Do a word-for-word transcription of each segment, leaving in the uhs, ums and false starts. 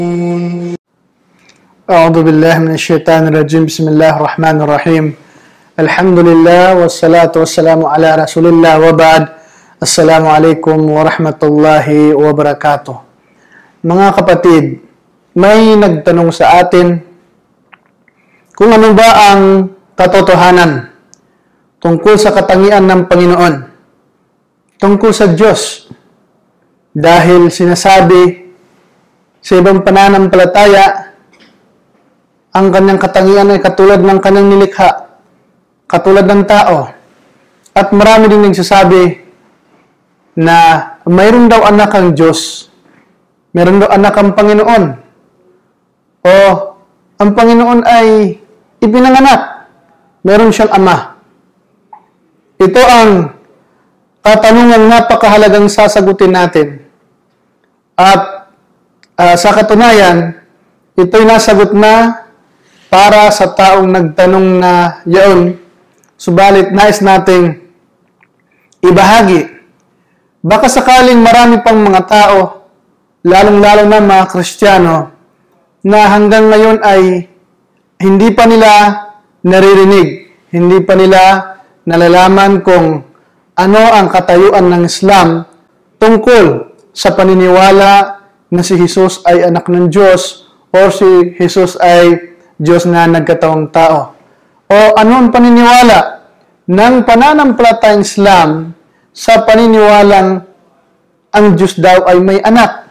أعوذ بالله من الشيطان الرجيم بسم الله الرحمن الرحيم الحمد لله والصلاة والسلام على رسول الله وبعد السلام عليكم ورحمة الله وبركاته. Mga kapatid, may nagtanong sa atin kung ano ba ang katotohanan tungkol sa katangian ng Panginoon, tungkol sa Diyos, dahil sinasabi sa ibang pananampalataya ang kanyang katangian ay katulad ng kanyang nilikha, katulad ng tao. At marami din nagsasabi na mayroon daw anak ang Diyos, mayroon daw anak ang Panginoon, o ang Panginoon ay ipinanganak, mayroon siyang ama. Ito ang katanungang napakahalagang sasagutin natin. At uh, sa katunayan, ito'y nasagot na para sa taong nagtanong na yaon. Subalit, nais nating ibahagi. Baka sakaling marami pang mga tao, lalong-lalo na mga Kristiyano, na hanggang ngayon ay hindi pa nila naririnig, hindi pa nila nalalaman kung ano ang katayuan ng Islam tungkol sa paniniwala na si Jesus ay anak ng Diyos o si Jesus ay Diyos na nagkatawang tao. O ano ang paniniwala ng pananampalatayang Islam sa paniniwalang ang Diyos daw ay may anak.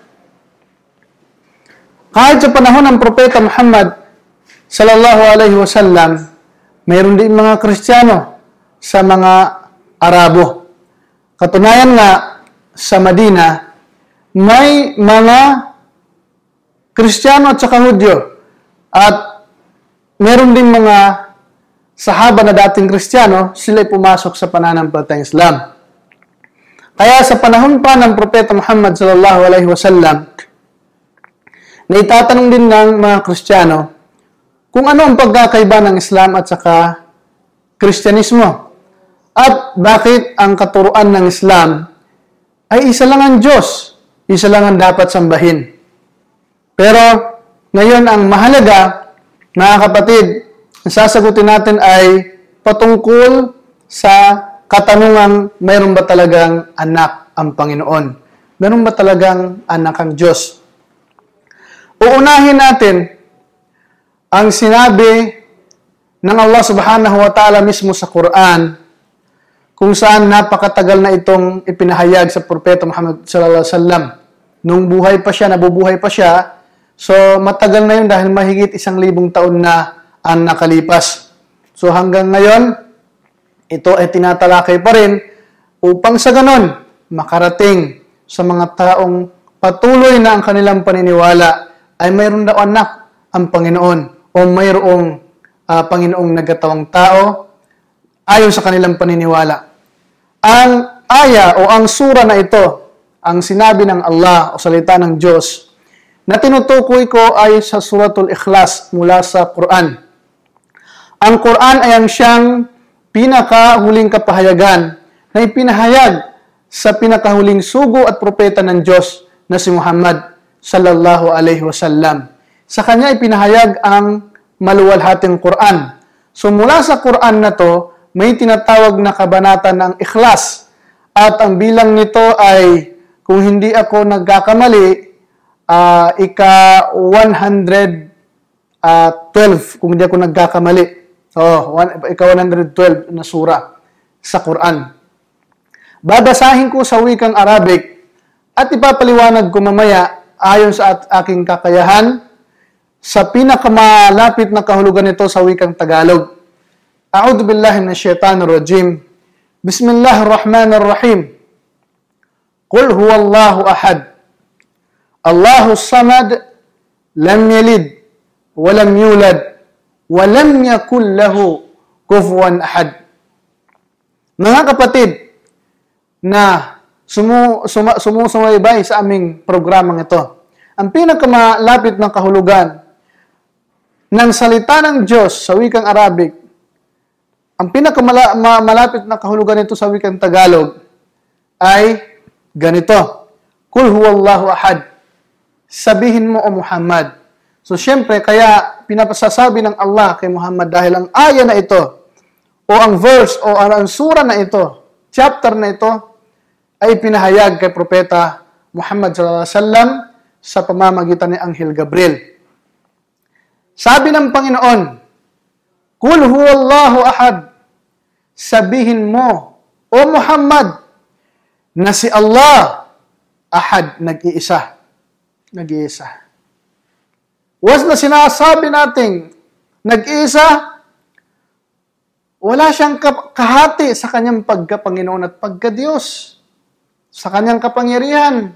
Kahit sa panahon ng Propeta Muhammad sallallahu alaihi wasallam, mayroon din mga Kristiyano sa mga Arabo. Katunayan nga, sa Madina, may mga Kristiyano at saka Hudyo. At meron din mga sahaba na dating Kristiyano, sila'y pumasok sa pananampalatayang Islam. Kaya sa panahon pa ng Propeta Muhammad sallallahu alaihi wasallam, naitatanong din ng mga Kristiyano kung ano ang pagkakaiba ng Islam at saka Kristyanismo. At bakit ang katuruan ng Islam ay isa lang ang Diyos, isa lang ang dapat sambahin. Pero ngayon ang mahalaga, mga kapatid, ang sasagutin natin ay patungkol sa katanungang mayroon ba talagang anak ang Panginoon? Mayroon ba talagang anak ang Diyos? Uunahin natin ang sinabi ng Allah subhanahu wa ta'ala mismo sa Quran, kung saan napakatagal na itong ipinahayag sa Propeta Muhammad sallallahu alaihi wasallam. Nung buhay pa siya, nabubuhay pa siya, so matagal na yun dahil mahigit isang libong taon na ang nakalipas. So hanggang ngayon, ito ay tinatalakay pa rin upang sa ganon, makarating sa mga taong patuloy na ang kanilang paniniwala ay mayroon daw anak ang Panginoon o mayroong uh, Panginoong nagkatawang tao ayon sa kanilang paniniwala. Ang aya o ang sura na ito, ang sinabi ng Allah o salita ng Diyos, na tinutukoy ko ay sa Suratul Ikhlas mula sa Quran. Ang Quran ay ang siyang pinakahuling kapahayagan na ipinahayag sa pinakahuling sugo at propeta ng Diyos na si Muhammad sallallahu alaihi wasallam. Sa kanya ipinahayag ang maluwalhating Quran. So mula sa Quran na to, may tinatawag na kabanata ng Ikhlas. At ang bilang nito ay, kung hindi ako nagkakamali, uh, ika one hundred twelve, kung hindi ako nagkakamali. Oh, one, ika one hundred twelve na sura sa Quran. Babasahin ko sa wikang Arabic at ipapaliwanag ko mamaya ayon sa at aking kakayahan sa pinakamalapit na kahulugan nito sa wikang Tagalog. A'udhu billahi minash shaitanir rajim. Bismillahirrahmanirrahim. Qul huwallahu ahad. Allahus samad. Lam yalid wa lam yulad wa lam yakul lahu kufuwan ahad. Mga kapatid na sumu, suma, sumusumaybay sa aming programang ito, ang pinakamalapit na kahulugan ng salita ng Diyos sa wikang Arabic, ang pinakamalapit na kahulugan nito sa wikang Tagalog ay ganito. Kul huwallahu ahad. sabihin mo o Muhammad. So, syempre, kaya pinapasasabi ng Allah kay Muhammad dahil ang aya na ito, o ang verse, o ang sura na ito, chapter na ito, ay pinahayag kay Propeta Muhammad sallallahu alaihi wasallam sa pamamagitan ni Anghel Gabriel. Sabi ng Panginoon, Kul huwallahu ahad, sabihin mo, o Muhammad, na si Allah, ahad, nag-iisa. Nag-iisa. Was na sinasabi nating nag-iisa, wala siyang kahati sa kanyang pagka-Panginoon at pagka-Diyos, sa kanyang kapangyarihan.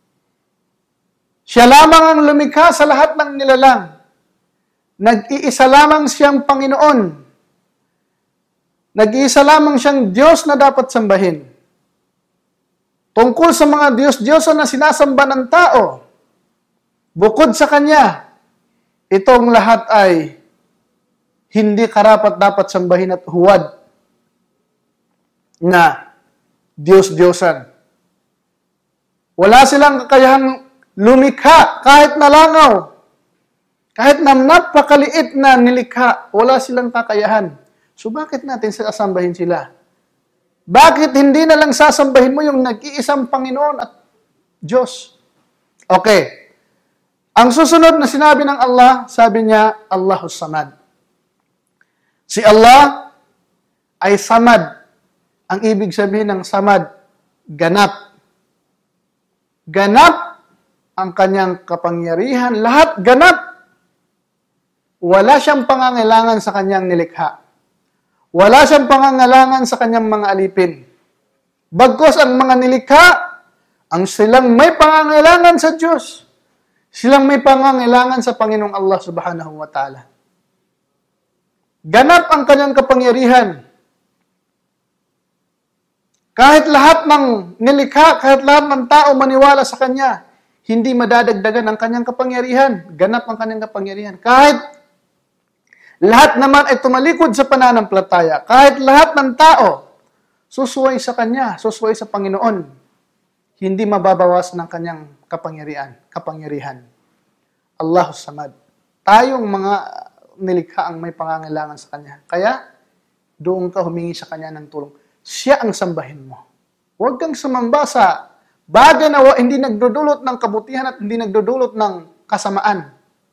Siya lamang ang lumikha sa lahat ng nilalang. Nag-iisa lamang siyang Panginoon. Nag-iisa lamang siyang Diyos na dapat sambahin. Tungkol sa mga Diyos-Diyos na sinasamba ng tao, bukod sa Kanya, itong lahat ay hindi karapat-dapat sambahin at huwad na Diyos-Diyosan. Wala silang kakayahang lumikha kahit na langaw. Kahit na napakaliit na nilikha, wala silang kakayahan. So bakit natin sasambahin sila? Bakit hindi na lang sasambahin mo yung nag-iisang Panginoon at Diyos? Okay. Ang susunod na sinabi ng Allah, sabi niya, Allahus Samad. Si Allah ay samad. Ang ibig sabihin ng samad, ganap. Ganap ang kanyang kapangyarihan. Lahat ganap. Wala siyang pangangailangan sa kanyang nilikha. Wala siyang pangangailangan sa kanyang mga alipin. Bagkus ang mga nilikha, ang silang may pangangailangan sa Diyos. Silang may pangangailangan sa Panginoong Allah subhanahu wa ta'ala. Ganap ang kanyang kapangyarihan. Kahit lahat ng nilikha, kahit lahat ng tao maniwala sa Kanya, hindi madadagdagan ang kanyang kapangyarihan. Ganap ang kanyang kapangyarihan. Kahit lahat naman ay tumalikod sa pananampalataya, kahit lahat ng tao susuway sa Kanya, susuway sa Panginoon, hindi mababawas ng kanyang kapangyarihan. kapangyarihan. Allahus Samad. Tayong mga nilikha ang may pangangailangan sa Kanya. Kaya, doon ka humingi sa Kanya ng tulong. Siya ang sambahin mo. Huwag kang sumamba sa bagay na hindi nagdudulot ng kabutihan at hindi nagdudulot ng kasamaan.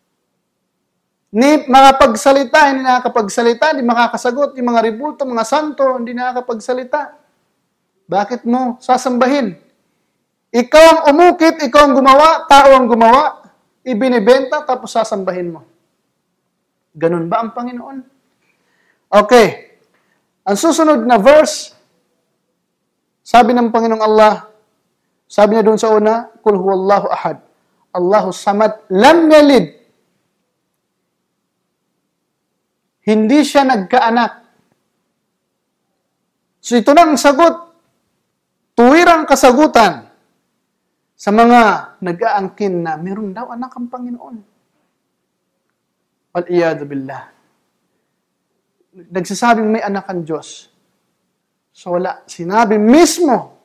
Ni makapagsalita, hindi nakakapagsalita, hindi makakasagot, yung mga ribulto, mga santo, hindi nakakapagsalita. Bakit mo sasambahin? Ikaw ang umukit, ikaw ang gumawa, tao ang gumawa, ibinibenta, tapos sasambahin mo. Ganun ba ang Panginoon? Okay. Ang susunod na verse, sabi ng Panginoong Allah, sabi niya doon sa una, Kul huwallahu ahad, Allahus Samad, lam yalid. Hindi siya nagkaanak. So ito na ang sagot. Tuwirang kasagutan sa mga nag-aangkin na meron daw anak ang Panginoon. Wal-iyadu billah. Nagsasabing may anak ang Diyos. So wala. Sinabi mismo